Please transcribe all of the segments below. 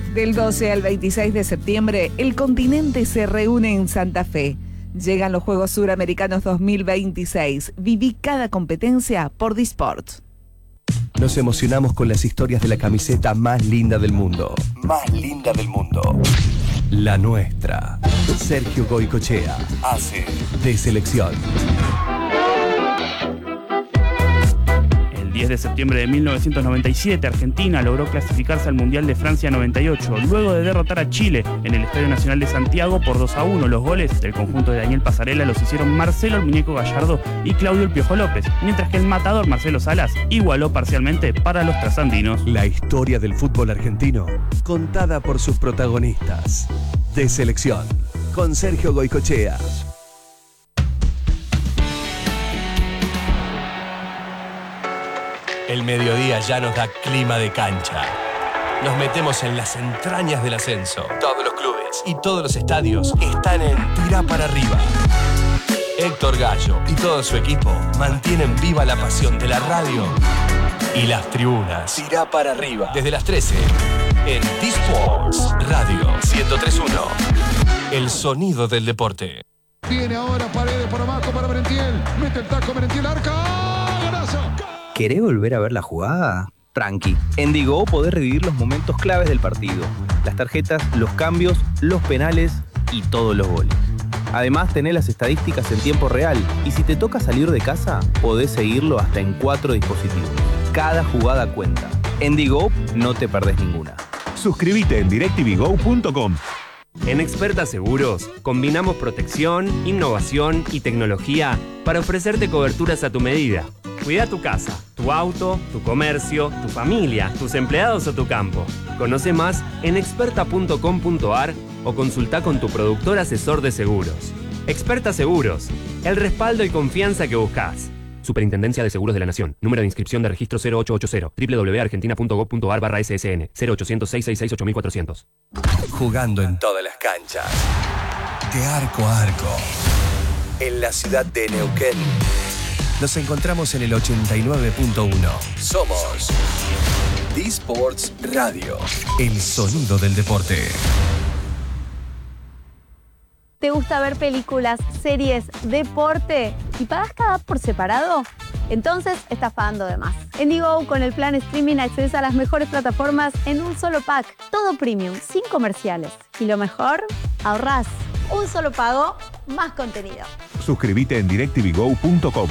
Del 12 al 26 de septiembre, el continente se reúne en Santa Fe. Llegan los Juegos Suramericanos 2026. Viví cada competencia por Disport. Nos emocionamos con las historias de la camiseta más linda del mundo. Más linda del mundo. La nuestra. Sergio Goycochea hace de selección. El 10 de septiembre de 1997, Argentina logró clasificarse al Mundial de Francia 98, luego de derrotar a Chile en el Estadio Nacional de Santiago por 2-1. Los goles del conjunto de Daniel Pasarela los hicieron Marcelo el Muñeco Gallardo y Claudio el Piojo López, mientras que el matador Marcelo Salas igualó parcialmente para los trasandinos. La historia del fútbol argentino, contada por sus protagonistas. De selección, con Sergio Goycochea. El mediodía ya nos da clima de cancha. Nos metemos en las entrañas del ascenso. Todos los clubes y todos los estadios están en Tirá para arriba. Héctor Gallo y todo su equipo mantienen viva la pasión de la radio y las tribunas. Tirá para arriba. Desde las 13 en D-Sports Radio 103.1. El sonido del deporte. Viene ahora Paredes por abajo para Merentiel. Mete el taco Merentiel, arca. ¡Golazo! ¿Querés volver a ver la jugada? Tranqui. En Digo podés revivir los momentos claves del partido. Las tarjetas, los cambios, los penales y todos los goles. Además, tenés las estadísticas en tiempo real. Y si te toca salir de casa, podés seguirlo hasta en 4 dispositivos. Cada jugada cuenta. En Digo no te perdés ninguna. Suscríbete en directvgo.com. En Experta Seguros, combinamos protección, innovación y tecnología para ofrecerte coberturas a tu medida. Cuida tu casa, tu auto, tu comercio, tu familia, tus empleados o tu campo. Conoce más en experta.com.ar o consulta con tu productor asesor de seguros. Experta Seguros, el respaldo y confianza que buscas. Superintendencia de Seguros de la Nación. Número de inscripción de registro 0880. www.argentina.gov.ar/ssn. 0800-666-8400. Jugando en todas las canchas. De arco a arco. En la ciudad de Neuquén. Nos encontramos en el 89.1. Somos D-Sports Radio. El sonido del deporte. ¿Te gusta ver películas, series, deporte y pagas cada app por separado? Entonces estás pagando de más. En Digo, con el plan streaming accedes a las mejores plataformas en un solo pack. Todo premium, sin comerciales. Y lo mejor, ahorrás. Un solo pago, más contenido. Suscríbete en directvgo.com.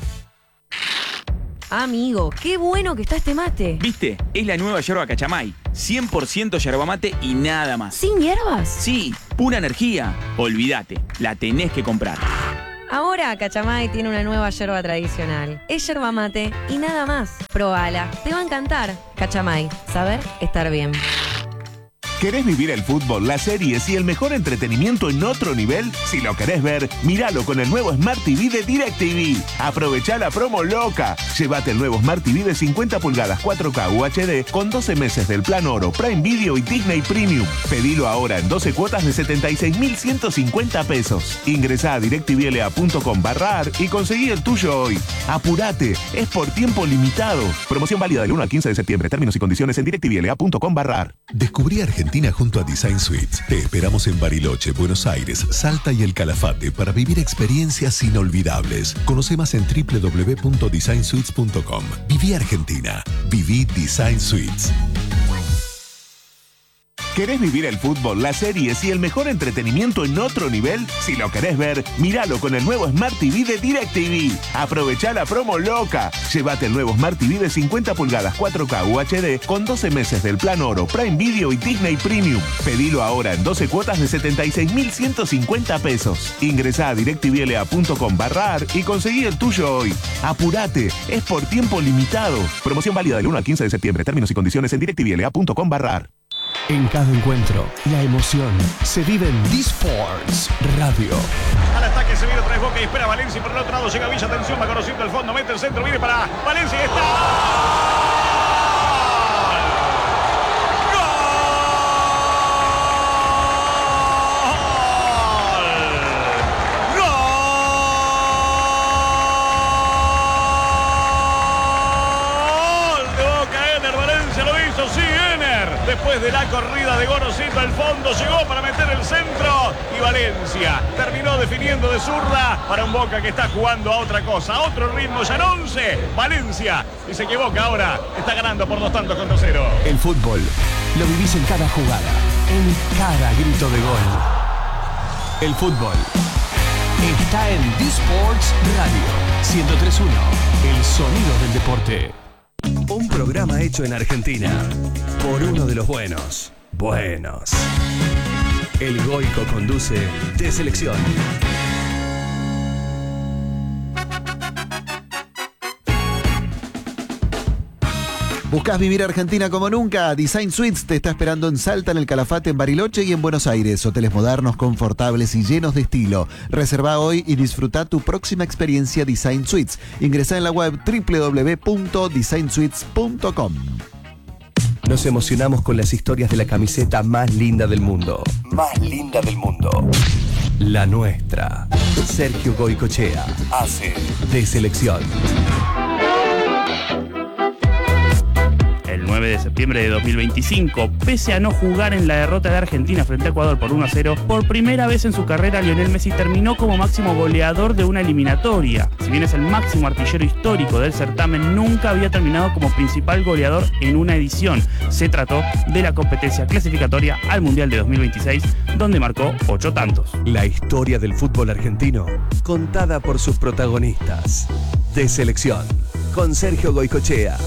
Amigo, qué bueno que está este mate. ¿Viste? Es la nueva yerba Cachamay. 100% yerba mate y nada más. ¿Sin hierbas? Sí, pura energía. Olvídate, la tenés que comprar. Ahora Cachamay tiene una nueva yerba tradicional. Es yerba mate y nada más. Probala, te va a encantar. Cachamay, saber estar bien. ¿Querés vivir el fútbol, las series y el mejor entretenimiento en otro nivel? Si lo querés ver, míralo con el nuevo Smart TV de DirecTV. Aprovechá la promo loca. Llévate el nuevo Smart TV de 50 pulgadas 4K UHD con 12 meses del plan Oro, Prime Video y Disney Premium. Pedilo ahora en 12 cuotas de 76.150 pesos. Ingresá a directvla.com/ar y conseguí el tuyo hoy. Apurate, es por tiempo limitado. Promoción válida del 1 al 15 de septiembre. Términos y condiciones en directvla.com/ar. Descubrí Argentina junto a Design Suites. Te esperamos en Bariloche, Buenos Aires, Salta y El Calafate para vivir experiencias inolvidables. Conoce más en www.designsuites.com. Viví Argentina. Viví Design Suites. ¿Querés vivir el fútbol, las series y el mejor entretenimiento en otro nivel? Si lo querés ver, míralo con el nuevo Smart TV de DirecTV. Aprovechá la promo loca. Llévate el nuevo Smart TV de 50 pulgadas 4K UHD con 12 meses del plan Oro, Prime Video y Disney Premium. Pedilo ahora en 12 cuotas de 76.150 pesos. Ingresá a directvla.com/ar y conseguí el tuyo hoy. Apurate, es por tiempo limitado. Promoción válida del 1 al 15 de septiembre. Términos y condiciones en directvla.com/ar. En cada encuentro, la emoción se vive en D-Sports Radio. Al ataque se viene otra vez Boca y espera Valencia y por el otro lado llega Villa. Atención, va conociendo el fondo, mete el centro, viene para Valencia y está. Después del corrida de Gorosito al fondo, llegó para meter el centro y Valencia terminó definiendo de zurda para un Boca que está jugando a otra cosa, a otro ritmo. Ya en 11, Valencia, y se equivoca ahora, está ganando por 2-0. El fútbol lo vivís en cada jugada, en cada grito de gol. El fútbol está en D-Sports Radio 103.1, el sonido del deporte. Un programa hecho en Argentina por uno de los buenos. El Goico conduce De Selección. ¿Buscás vivir Argentina como nunca? Design Suites te está esperando en Salta, en el Calafate, en Bariloche y en Buenos Aires. Hoteles modernos, confortables y llenos de estilo. Reserva hoy y disfruta tu próxima experiencia Design Suites. Ingresa en la web www.designsuites.com. Nos emocionamos con las historias de la camiseta más linda del mundo. La nuestra. Sergio Goicoechea hace De Selección. El 9 de septiembre de 2025, pese a no jugar en la derrota de Argentina frente a Ecuador por 1-0, por primera vez en su carrera Lionel Messi terminó como máximo goleador de una eliminatoria. Si bien es el máximo artillero histórico del certamen, nunca había terminado como principal goleador en una edición. Se trató de la competencia clasificatoria al Mundial de 2026, donde marcó 8 tantos. La historia del fútbol argentino, contada por sus protagonistas. De Selección, con Sergio Goicoechea.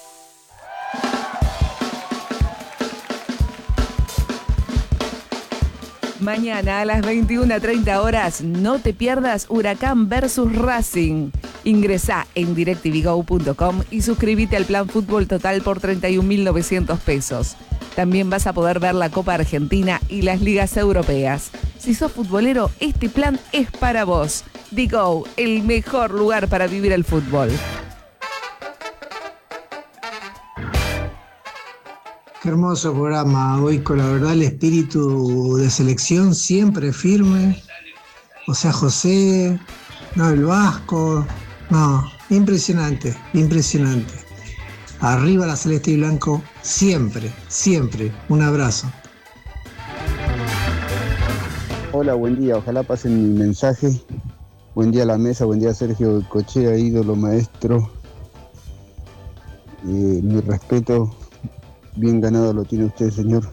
Mañana a las 21:30 horas, no te pierdas Huracán versus Racing. Ingresá en directvgo.com y suscríbete al plan Fútbol Total por 31.900 pesos. También vas a poder ver la Copa Argentina y las ligas europeas. Si sos futbolero, este plan es para vos. Digo, el mejor lugar para vivir el fútbol. Qué hermoso programa, Goico. La verdad, el espíritu de selección siempre firme. O sea, José, no, el Vasco. No, impresionante. Arriba la celeste y blanco, siempre. Un abrazo. Hola, buen día. Ojalá pasen mi mensaje. Buen día a la mesa, buen día Sergio Goicoechea, ídolo, maestro. Mi respeto. Bien ganado lo tiene usted, señor.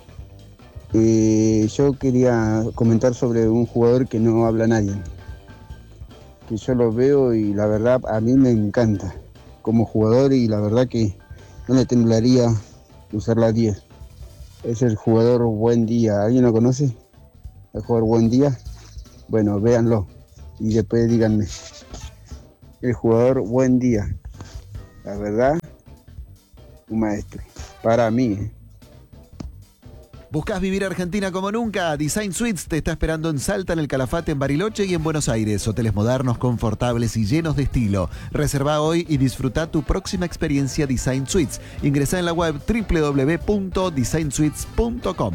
Yo quería comentar sobre un jugador que no habla nadie. Que yo lo veo y la verdad a mí me encanta como jugador y la verdad que no le temblaría usar la 10. Es el jugador Buendía. ¿Alguien lo conoce? El jugador Buendía. Bueno, véanlo y después díganme. El jugador Buendía. La verdad, un maestro. Para mí. ¿Buscás vivir Argentina como nunca? Design Suites te está esperando en Salta, en el Calafate, en Bariloche y en Buenos Aires. Hoteles modernos, confortables y llenos de estilo. Reserva hoy y disfruta tu próxima experiencia Design Suites. Ingresá en la web www.designsuites.com.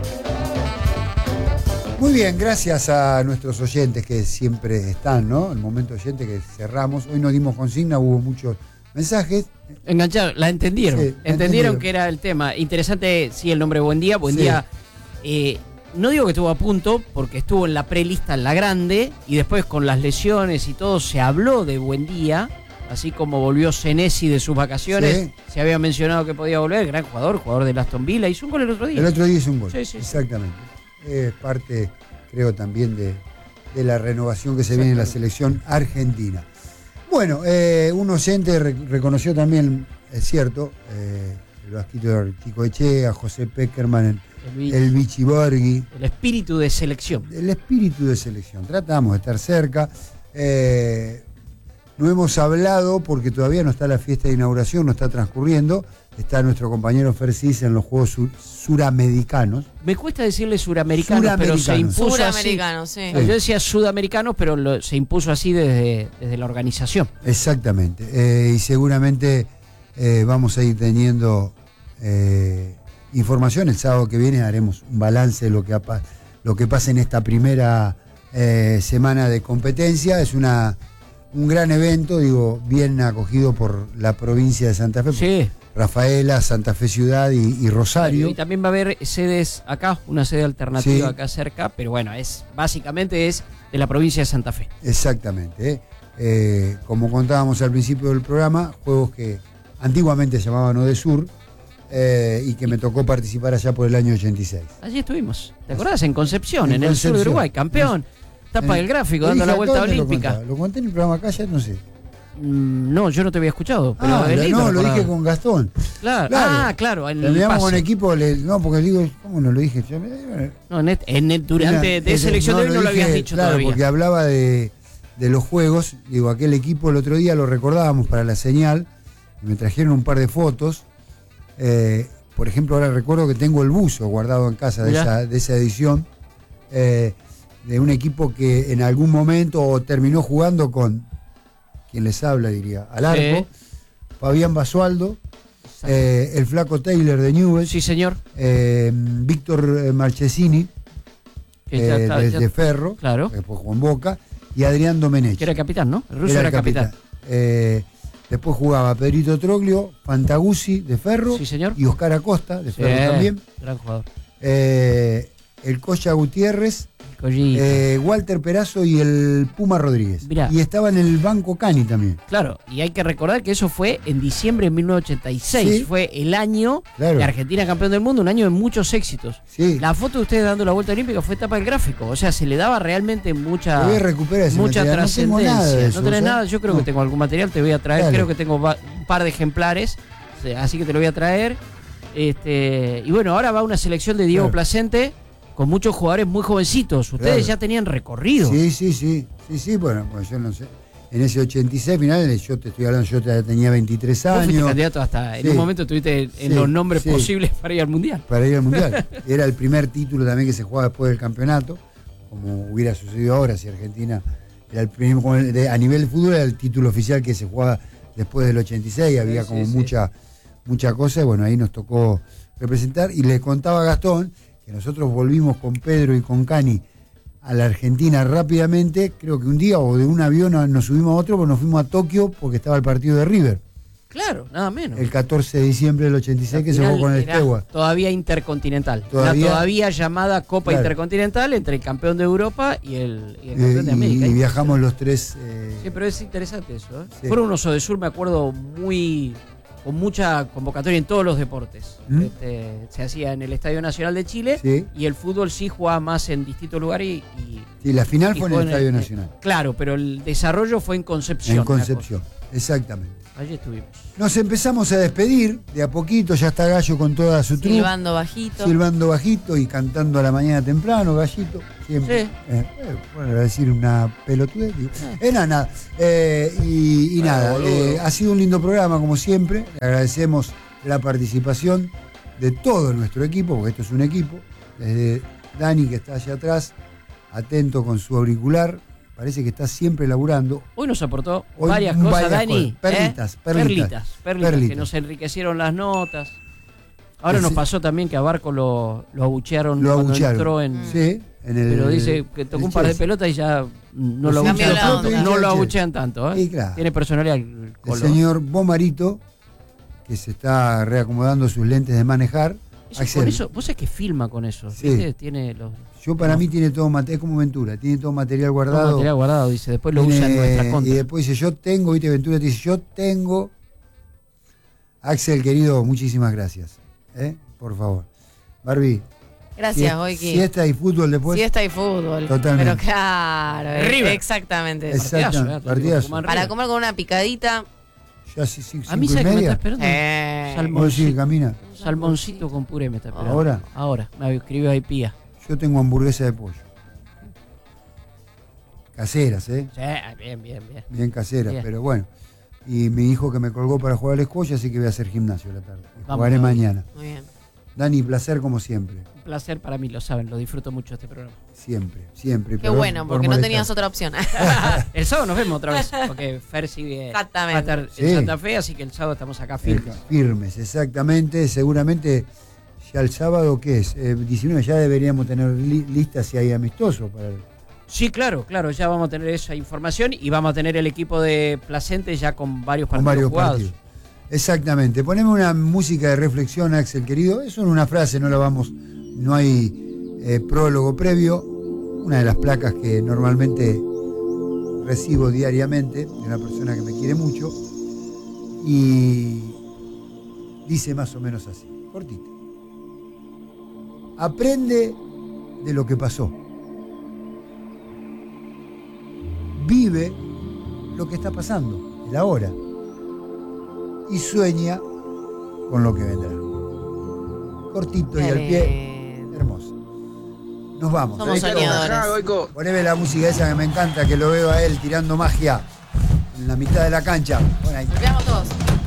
Muy bien, gracias a nuestros oyentes que siempre están, ¿no? El momento oyente que cerramos. Hoy no dimos consigna, hubo muchos mensajes. Enganchar, la entendieron. Sí, entendieron que era el tema. Interesante, sí, el nombre Buendía. Buendía, no digo que estuvo a punto, porque estuvo en la prelista en la grande, y después con las lesiones y todo se habló de Buendía, así como volvió Senesi de sus vacaciones. Sí. Se había mencionado que podía volver, gran jugador del Aston Villa, hizo un gol el otro día. El otro día hizo un gol, sí. Exactamente. Es parte, creo, también de la renovación que se viene en la selección argentina. Bueno, un oyente reconoció también, es cierto, el Vasquito de Goicoechea, José Peckerman, el Vichy Borghi. El espíritu de selección. El espíritu de selección. Tratamos de estar cerca. No hemos hablado porque todavía no está la fiesta de inauguración, no está transcurriendo. Está nuestro compañero Fercis en los Juegos Suramericanos. Me cuesta decirle suramericanos, pero se impuso Suramericanos, así. sí. Yo decía sudamericanos, pero se impuso así desde la organización. Exactamente. Y seguramente vamos a ir teniendo información. El sábado que viene haremos un balance de lo que pasa en esta primera semana de competencia. Es un gran evento, digo, bien acogido por la provincia de Santa Fe. Sí. Rafaela, Santa Fe Ciudad y Rosario. Y también va a haber sedes acá, una sede alternativa Sí. acá cerca, pero bueno, básicamente es de la provincia de Santa Fe. Exactamente. Como contábamos al principio del programa, juegos que antiguamente se llamaban Odesur y que me tocó participar allá por el año 86. Allí estuvimos. ¿Te acordás? En Concepción, En en el sur de Concepción. Uruguay, campeón. Tapa del gráfico, dando la vuelta olímpica. Lo conté en el programa acá, ya no sé. No, yo no te había escuchado. Pero es lindo no, lo recordar. dije con Gastón. Claro. Claro. En el Terminamos pase. con equipo, no, porque digo, ¿cómo no lo dije? No, durante de selección de hoy no lo habías dicho claro, todavía. Porque hablaba de los juegos. Digo, aquel equipo el otro día lo recordábamos para la señal. Y me trajeron un par de fotos. Por ejemplo, ahora recuerdo que tengo el buzo guardado en casa de esa edición. De un equipo que en algún momento terminó jugando con quien les habla, diría, al arco, Fabián Basualdo, el flaco Taylor de Newell's, sí señor, Víctor Marchesini de Ferro, claro, que después jugó en Boca, y Adrián Domenech, que era capitán, ¿no? El ruso era capitán. Después jugaba Pedrito Troglio, Fantaguzzi de Ferro, sí, señor, y Oscar Acosta de Ferro también. Gran jugador. El Cocha Gutiérrez, Walter Perazo y el Puma Rodríguez. Mirá. Y estaba en el banco Cani también. Claro, y hay que recordar que eso fue en diciembre de 1986. Sí. Fue el año de Argentina campeón del mundo, un año de muchos éxitos. Sí. La foto de ustedes dando la vuelta olímpica fue tapa del gráfico. O sea, se le daba realmente mucha Voy a recuperar ese mucha material. trascendencia. No tengo nada de eso, no tenés ¿sabes? nada, yo creo que tengo algún material, te voy a traer. Dale. Creo que tengo un par de ejemplares, así que te lo voy a traer. Y bueno, ahora va una selección de Diego Placente con muchos jugadores muy jovencitos. Ustedes ya tenían recorrido. Sí, bueno, pues yo no sé. En ese 86 finales, yo te estoy hablando, yo ya tenía 23 Vos fuiste años. candidato hasta, en un momento estuviste en los nombres posibles para ir al Mundial. Para ir al Mundial. Era el primer título también que se jugaba después del campeonato, como hubiera sucedido ahora si Argentina era el primer, a nivel de fútbol era el título oficial que se jugaba después del 86, había como mucha cosa, y bueno, ahí nos tocó representar. Y le contaba a Gastón que nosotros volvimos con Pedro y con Cani a la Argentina rápidamente, creo que un día o de un avión nos subimos a otro, pues nos fuimos a Tokio porque estaba el partido de River. Claro, nada menos. El 14 de diciembre del 86 que se jugó con el Steaua. Todavía intercontinental. Todavía llamada Copa Intercontinental entre el campeón de Europa y el campeón de América. Y viajamos los tres. Sí, pero es interesante eso. Sí. Fueron unos Odesur, me acuerdo, con mucha convocatoria en todos los deportes. Se hacía en el Estadio Nacional de Chile y el fútbol sí jugaba más en distintos lugares. Sí, la final fue en el Estadio Nacional. Claro, pero el desarrollo fue en Concepción. En Concepción, exactamente. Allí estuvimos. Nos empezamos a despedir de a poquito, ya está Gallo con toda su trupe. Silbando bajito. Silbando bajito y cantando a la mañana temprano, Gallito. Siempre. Sí. Bueno, voy a decir una pelotudez. Nada. Y nada, ha sido un lindo programa como siempre. Le agradecemos la participación de todo nuestro equipo, porque esto es un equipo. Desde Dani, que está allá atrás, atento con su auricular. Parece que está siempre laburando. Hoy nos aportó varias cosas, Dani. Perlitas, que nos enriquecieron las notas. Ahora nos pasó también que a Barco lo abuchearon cuando entró en... Sí, pero dice que tocó un par de pelotas y ya no lo abuchean tanto. Sí, claro. Tiene personalidad el señor Bomarito, que se está reacomodando sus lentes de manejar. Por eso, vos sabés que filma con eso. Sí. ¿Viste? Tiene los... Para mí tiene todo material, es como Ventura, tiene todo material guardado. Todo material guardado, dice, después lo usa en nuestra contra. Y después dice, yo tengo, viste, Ventura te dice, yo tengo. Axel, querido, muchísimas gracias. Por favor. Barbie. Gracias, Oiki. Siesta y fútbol después. Siesta y fútbol. Totalmente. Pero claro, Exactamente. Partidazo. Para comer con una picadita. Ya sí, a mí se me está esperando. Salmoncito. Camina. Salmoncito con puré me está esperando. ¿Ahora? Ahora, me escribió ahí Pía. Yo tengo hamburguesa de pollo. Caseras, Sí, bien. Bien caseras, pero bueno. Y mi hijo que me colgó para jugar al escolla, así que voy a hacer gimnasio a la tarde. Jugaré mañana. Muy bien. Dani, placer como siempre. Un placer para mí, lo saben, lo disfruto mucho este programa. Siempre. Qué bueno, porque no tenías otra opción. El sábado nos vemos otra vez, porque Fer sigue va a estar en Santa Fe, así que el sábado estamos acá firmes. Firmes, exactamente. Seguramente ya el sábado, ¿qué es? 19, ya deberíamos tener listas si hay amistoso para el... Sí, claro, ya vamos a tener esa información y vamos a tener el equipo de Placente ya con varios partidos jugados. Exactamente. Poneme una música de reflexión, Axel, querido. Eso en una frase, no hay prólogo previo. Una de las placas que normalmente recibo diariamente de una persona que me quiere mucho. Y dice más o menos así, cortito. Aprende de lo que pasó. Vive lo que está pasando, el ahora. Y sueña con lo que vendrá. Cortito y al pie. Hermoso. Nos vamos. Somos soñadores. Poneme la música esa que me encanta, que lo veo a él tirando magia en la mitad de la cancha. Bueno, ahí. Veamos todos.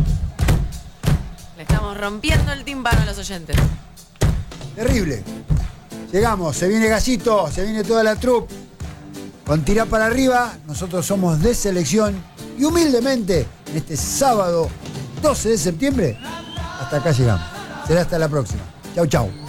Le estamos rompiendo el tímpano a los oyentes. Terrible. Llegamos, se viene Gallito, se viene toda la troupe. Con Tirá para Arriba, nosotros somos de selección. Y humildemente, en este sábado 12 de septiembre, hasta acá llegamos. Será hasta la próxima. Chau, chau.